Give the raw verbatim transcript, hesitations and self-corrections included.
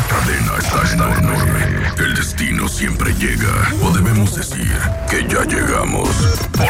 cadena está enorme. El destino siempre llega. O debemos decir que ya llegamos.